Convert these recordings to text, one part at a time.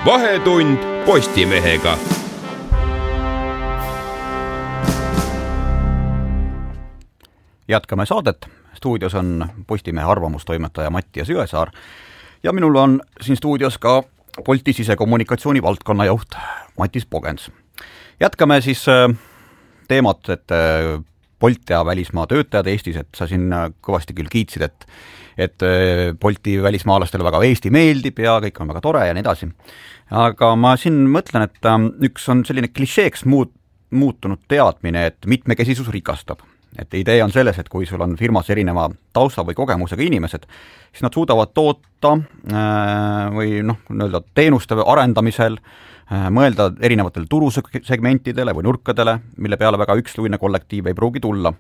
Vahetund Postimehega. Jätkame saadet. Stuudios on Postimehe arvamustoimetaja Mattias Jõesaar ja minul on siin stuudios ka Bolti sisekommunikatsiooni valdkonna juht Matis Pogens. Jätkame siis teemat, et Bolt ja välismaa töötajad Eestis, et sa siin kõvasti küll kiitsid, et Bolti välismaalastele väga Eesti meeldib ja kõik on väga tore ja nii edasi. Aga ma siin mõtlen, et üks on selline klišeeks muutunud teadmine, et mitmekesisus rikastab. Et idee on selles, et kui sul on firmas erineva tausta või kogemusega inimesed, siis nad suudavad toota või teenuste arendamisel mõelda erinevatele turusegmentidele või nurkadele, mille peale väga üksluine kollektiiv ei pruugi tulla.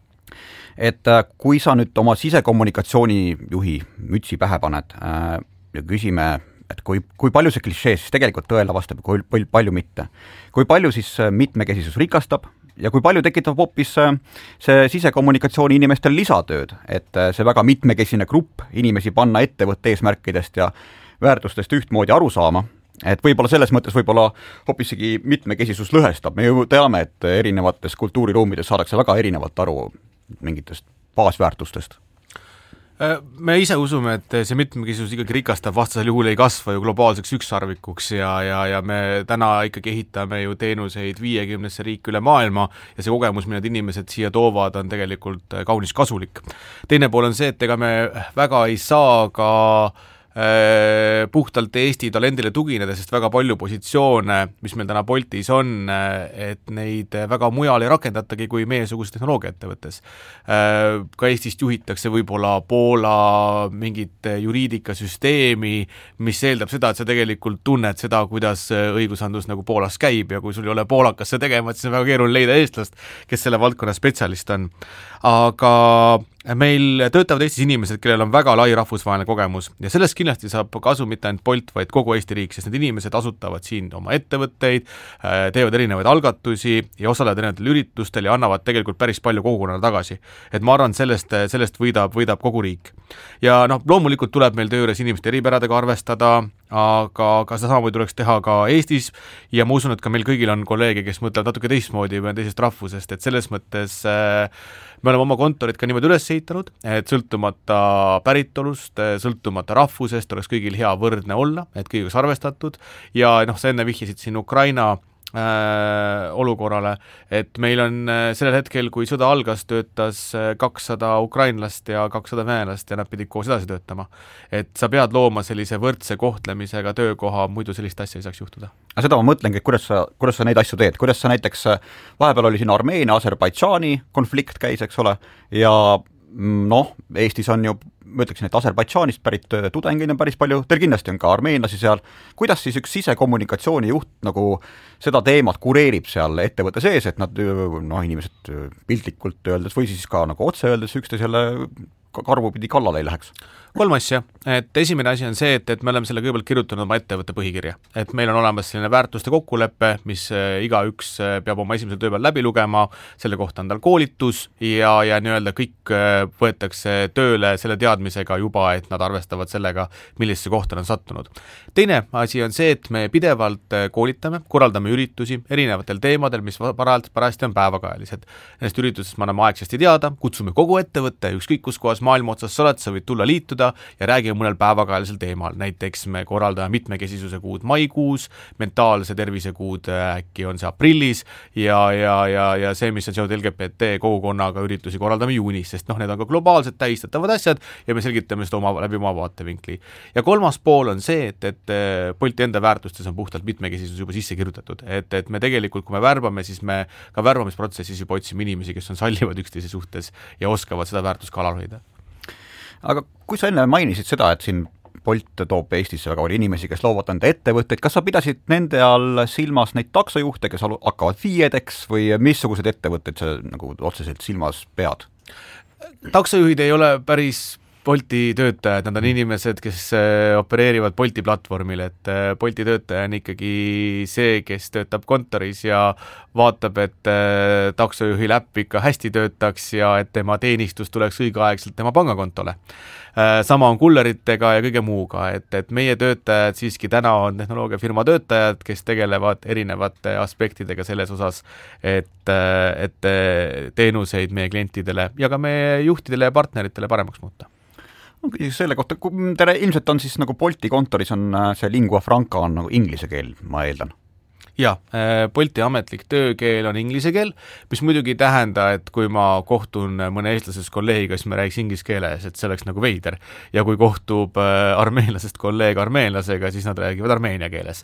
Et kui sa nüüd oma sisekommunikatsiooni juhi mütsi pähe paned ja küsime, et kui palju see klišee siis tegelikult tõele vastab, kui palju mitte. Kui palju siis mitmekesisus rikastab ja kui palju tekitab hoopis see sisekommunikatsiooni inimestel lisatööd, et see väga mitmekesine grupp inimesi panna ettevõtte eesmärkidest ja väärtustest ühtmoodi aru saama, et võib-olla selles mõttes hoopisegi mitmekesisus lõhestab. Me ju teame, et erinevates kultuuriruumides saadakse väga erinevalt aru mingitest baasväärtustest. Me ise usume, et see mitmekesisus ikkagi rikastab, vastasel juhul ei kasva ju globaalseks ükssarvikuks ja me täna ikkagi ehitame ju teenuseid 50 riiki üle maailma ja see kogemus, mida inimesed siia toovad, on tegelikult kaunis kasulik. Teine pool on see, et ega me väga ei saa ka puhtalt Eesti talendile tugineda, sest väga palju positsioone, mis meil täna Boltis on, et neid väga mujal ei rakendatagi kui meiesuguses tehnoloogiaettevõttes. Ka Eestist juhitakse võib-olla Poola mingit juriidikasüsteemi, mis eeldab seda, et sa tegelikult tunned seda, kuidas õigusandlus nagu Poolas käib ja kui sul ei ole poolakas see tegema, siis on väga keeruline leida eestlast, kes selle valdkonna spetsialist on. Aga meil töötavad Eestis inimesed, kellel on väga lai rahvusvaheline kogemus ja sellest kindlasti saab kasu mitte ainult Bolt, vaid kogu Eesti riik, sest need inimesed asutavad siin oma ettevõtteid, teevad erinevaid algatusi ja osalevad erinevatel üritustel ja annavad tegelikult päris palju kogukonnale tagasi. Et ma arvan, sellest võidab kogu riik. Ja loomulikult tuleb meil töö juures inimeste eripäradega arvestada, aga seda samamoodi tuleks teha ka Eestis ja ma usun, et ka meil kõigil on kolleege, kes mõtlevad natuke teistmoodi või teisest rahvusest, et selles mõttes me oleme oma kontorit ka niimoodi üles ehitanud, et sõltumata päritolust, sõltumata rahvusest oleks kõigil hea võrdne olla, et kõigis arvestatud ja sa enne vihjasid siin Ukraina olukorrale, et meil on sellel hetkel, kui sõda algas, töötas 200 ukrainlast ja 200 venelast ja nad pidid koos edasi töötama. Et sa pead looma sellise võrdse kohtlemisega töökoha, muidu sellist asja ei saaks juhtuda. Aga seda ma mõtlengi, kuidas sa neid asju teed, kuidas sa näiteks, vahepeal oli siin Armeenia, Aserbaidžaani konflikt käis, eks ole, ja Eestis on ju, ma ütleksin, et Aserbaidžaanist pärit tudengeid on päris palju, teil kindlasti on ka armeenlasi seal. Kuidas siis üks sisekommunikatsiooni juht nagu seda teemat kureerib seal ettevõtte sees, et nad inimesed piltlikult öeldes või siis ka nagu otse öeldes üksteisele karvupidi kallale ei läheks? 3 asja, et esimene asi on see, et me oleme selle kõigepealt kirjutanud oma ettevõtte põhikirja, et meil on olemas selline väärtuste kokkulepe, mis igaüks peab oma esimesel tööpäeval läbi lugema, selle kohta on tal koolitus ja nii-öelda kõik võetakse tööle selle teadmisega juba, et nad arvestavad sellega, millisesse kohta on sattunud. Teine asi on see, et me pidevalt koolitame, korraldame üritusi erinevatel teemadel, mis parajasti on päevakajalised. Nendest üritusest me anname aegsasti teada, kutsume kogu ettevõtte, ükskõik kus kohas maailma otsas sa oled, sa võid tulla liituda ja räägime mõnel päevakajalisel teemal. Näiteks me korraldame mitmekesisuse kuud maikuus, mentaalse tervise kuud äkki on see aprillis ja see, mis on seotud LGBT kogukonnaga üritusi korraldame juunis, sest need on ka globaalselt tähistatavad asjad ja me selgitame seda läbi oma vaatevinkli. Ja 3. pool on see, et Bolti enda väärtustes on puhtalt mitmekesisus juba sisse kirjutatud, et me tegelikult, kui me värbame, siis me ka värbamisprotsessis juba otsime inimesi, kes on sallivad üksteise suhtes ja oskavad seda väärtust ka alal hoida. Aga kui sa enne mainisid seda, et siin Bolt toob Eestisse väga palju inimesi, kes loovad enda ettevõtteid, kas sa pidasid nende all silmas neid taksojuhte, kes hakkavad FIE-deks või missugused ettevõtted sa nagu otseselt silmas pead? Taksojuhid ei ole päris Bolti töötajad, nad on inimesed, kes opereerivad Bolti platvormil, et Bolti töötaja on ikkagi see, kes töötab kontoris ja vaatab, et taksojuhil äpp ikka hästi töötaks ja et tema teenistus tuleks õigeaegselt tema pangakontole. Sama on kulleritega ja kõige muuga, et meie töötajad siiski täna on tehnoloogiafirma töötajad, kes tegelevad erinevate aspektidega selles osas, et teenuseid meie klientidele ja ka meie juhtidele ja partneritele paremaks muuta. Selle kohta, tere, ilmselt on siis nagu Bolti kontoris on see lingua franca on nagu inglise keel, ma eeldan. Jaa, Bolti ametlik töökeel on inglise keel, mis muidugi ei tähenda, et kui ma kohtun mõne eestlasest kolleegiga, siis me räägiks inglise keeles, et see oleks nagu veider. Ja kui kohtub armeenlasest kolleeg armeenlasega, siis nad räägivad armeenia keeles.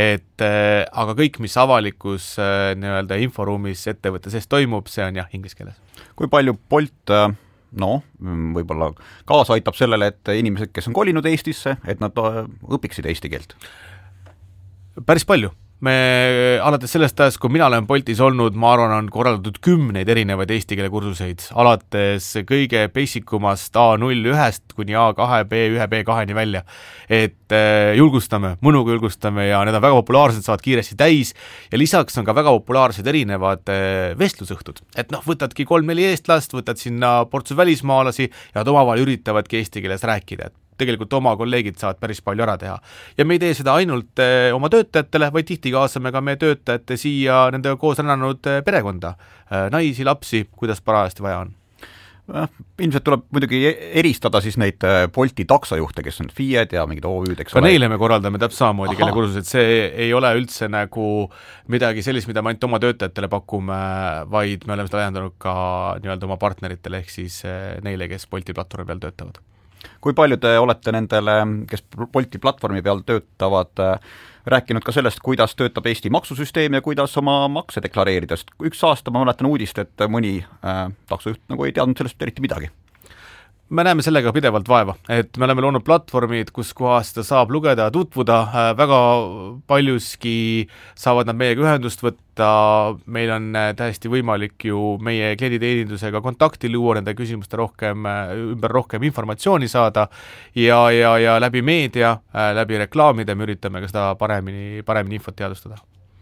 Aga kõik, mis avalikus nii-öelda inforuumis ettevõtte sees toimub, see on jah, inglise keeles. Kui palju Bolt võib-olla kaasa aitab sellele, et inimesed, kes on kolinud Eestisse, et nad õpiksid eesti keelt? Päris palju. Me alates sellest ajast, kui mina olen Boltis olnud, ma arvan, on korraldatud 10 erinevaid eesti keele kursuseid, alates kõige basikumast A01 kuni A2, B1, B2-ni välja. Et julgustame, mõnuga julgustame ja need on väga populaarsed, saavad kiiresti täis ja lisaks on ka väga populaarsed erinevad vestlusõhtud. Et võtadki 3-4 eestlast, võtad sinna portsu välismaalasi ja nad omavahel üritavadki eesti keeles rääkida, tegelikult oma kolleegid saavad päris palju ära teha. Ja me ei tee seda ainult oma töötajatele, vaid tihti kaasame ka meie töötajate siia nendega koos rännanud perekonda, naisi, lapsi, kuidas parajasti vaja on. Ilmselt tuleb muidugi eristada siis neid Bolti taksojuhte, kes on FIE-d ja mingid OÜ-d, eks ole. Ka neile me korraldame täpselt samamoodi, kelle kursused, see ei ole üldse nagu midagi sellist, mida me ainult oma töötajatele pakume, vaid me oleme seda laiendanud ka nii-öelda oma partneritele, ehk siis neile, kes Bolti platvormi peal töötavad. Kui palju te olete nendele, kes Bolti platvormi peal töötavad, rääkinud ka sellest, kuidas töötab Eesti maksusüsteem ja kuidas oma makse deklareerida, sest üks aasta ma mäletan uudist, et mõni taksojuht nagu ei teadnud sellest eriti midagi. Me näeme sellega pidevalt vaeva, et me oleme loonud platvormid, kus kohas seda saab lugeda ja tutvuda, väga paljuski saavad nad meiega ühendust võtta, meil on täiesti võimalik ju meie klienditeenindusega kontakti luua, nende küsimuste ümber rohkem informatsiooni saada ja läbi meedia, läbi reklaamide me üritame ka seda paremini infot teadustada.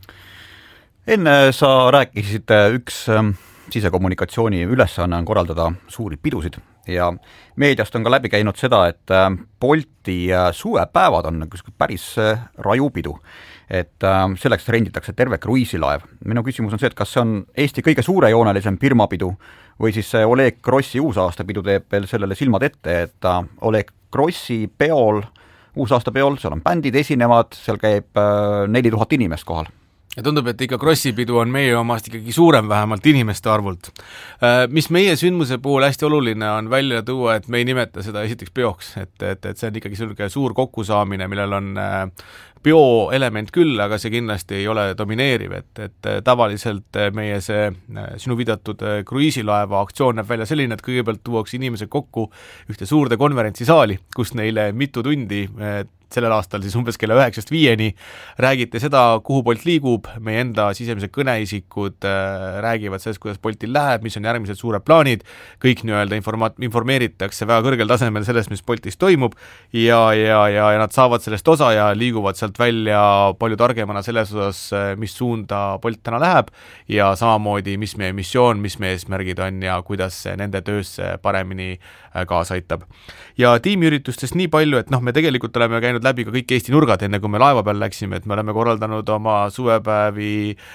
Enne sa rääkisid, üks sisekommunikatsiooni ülesanne on korraldada suuri pidusid ja meediast on ka läbi käinud seda, et Bolti suvepäevad on päris rajupidu, et selleks renditakse terve kruiisilaev. Minu küsimus on see, et kas see on Eesti kõige suurejoonelisem firmapidu või siis see Oleg Grossi uusaastapidu teeb veel sellele silmad ette, et Oleg Grossi peol, uusaastapeol, seal on bändid esinevad, seal käib 4000 inimest kohal. Ja tundub, et ikka Krossipidu on meie omast ikkagi suurem vähemalt inimeste arvult. Mis meie sündmuse puhul hästi oluline on välja tuua, et me ei nimeta seda esiteks peoks, et see on ikkagi selline suur kokkusaamine, millel on bioelement küll, aga see kindlasti ei ole domineeriv, et tavaliselt meie see sinu viidatud kruiisilaeva aktsioon näeb välja selline, et kõigepealt tuuakse inimesed kokku ühte suurde konverentsisaali, kus neile mitu tundi sellel aastal siis umbes kella 9-5 räägite seda, kuhu Bolt liigub, meie enda sisemised kõneisikud räägivad sellest, kuidas Boltil läheb, mis on järgmised suured plaanid, kõik nii-öelda informeeritakse väga kõrgel tasemel sellest, mis Boltis toimub ja nad saavad sellest osa ja liiguvad sealt välja palju targemana selles osas, mis suunda Bolt täna läheb ja samamoodi, mis meie missioon, mis meie eesmärgid on ja kuidas nende töösse paremini kaasa aitab. Ja tiimiüritustest nii palju, et me tegelikult oleme käinud läbi ka kõik Eesti nurgad, enne kui me laeva peal läksime, et me oleme korraldanud oma suvepäevi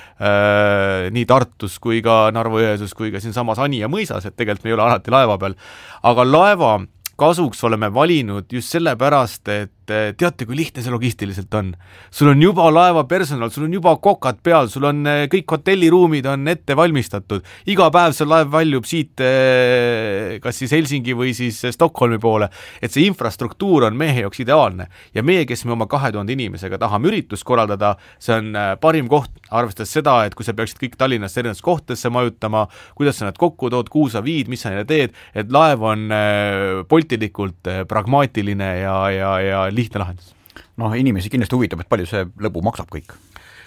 nii Tartus kui ka Narva-Jõesuus kui ka siin samas Anija mõisas, et tegelikult me ei ole alati laeva peal. Aga laeva kasuks oleme valinud just sellepärast, et teate, kui lihtne see logistiliselt on. Sul on juba laeva personal, sul on juba kokad peal, sul on kõik hotelliruumid on ette valmistatud. Iga päev see laev väljub siit kas siis Helsingi või siis Stockholmi poole, et see infrastruktuur on meie jaoks ideaalne. Ja meie, kes me oma 2000 inimesega tahame üritust korraldada, see on parim koht, arvestades seda, et kui sa peaksid kõik Tallinnas erinevates kohtadesse majutama, kuidas sa nad kokku tood, kuhu sa viid, mis sa neile teed, et laev on boltilikult pragmaatiline ja lihtne lahendus. Inimesi kindlasti huvitab, et palju see lõbu maksab kõik?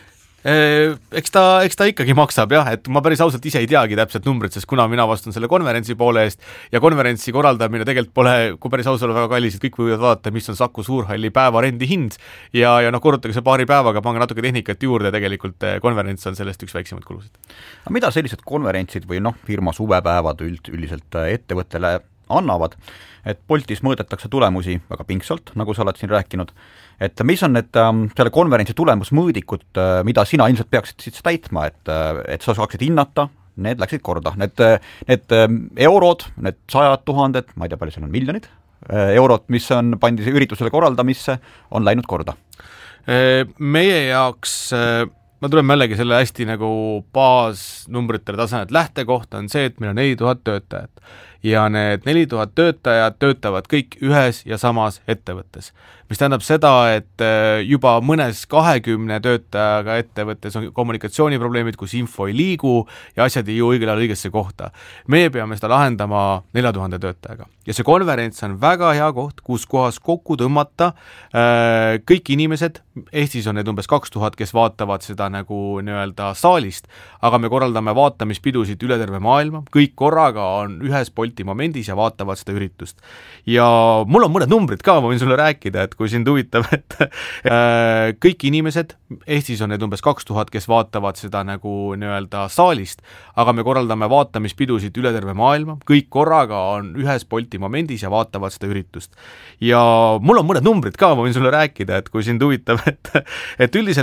Eks ta ikkagi maksab jah, et ma päris ausalt ise ei teagi täpselt numbrit, sest kuna mina vastun selle konverentsi poole eest ja konverentsi korraldamine tegelikult pole, kui päris aus olla, väga kallis, et kõik võivad vaadata, mis on Saku Suurhalli päevarendi hind ja korrutage see paari päevaga, pange natuke tehnikat juurde, tegelikult konverents on sellest üks väiksemaid kulusid. Aga mida sellised konverentsid või firma suvepäevad üldiselt ettevõttele annavad, et Boltis mõõdetakse tulemusi väga pingsalt, nagu sa oled siin rääkinud, et mis on need selle konverentsi tulemusmõõdikud, mida sina ilmselt peaksid siis täitma, et sa saaksid hinnata, need läksid korda, need eurod, need 100 000, ma ei tea, palju seal on miljonid eurot, mis on pandi üritusele korraldamisse, on läinud korda? Meie jaoks ma tuleme jällegi selle hästi nagu baasnumbritele tasemel, et lähtekoht on see, et meil on 4000 töötajat ja need 4000 töötajad töötavad kõik ühes ja samas ettevõttes. Mis tähendab seda, et juba mõnes 20 töötajaga ettevõttes on kommunikatsiooniprobleemid, kus info ei liigu ja asjad ei jõu õigel ajal õigesse kohta. Meie peame seda lahendama 4000 töötajaga. Ja see konverents on väga hea koht, kus kohas kokku tõmmata kõik inimesed, Eestis on need umbes 2000, kes vaatavad seda nagu nii-öelda saalist, aga me korraldame vaatamispidusid üle terve maailma, kõik korraga on ühes Bolti momendis ja vaatavad seda üritust. Ja mul on mõned numbrid ka, ma võin sulle rääkida, et kui sind huvitab, et kõik inimesed, Eestis on need umbes 2000, kes vaatavad seda nagu nii-öelda saalist, aga me korraldame vaatamispidusid üle terve maailma, kõik korraga on ühes Bolti momendis ja vaatavad seda üritust. Ja mul on mõned numbrid ka, ma võin sulle rääkida, et kui sind huvitab, et üldiselt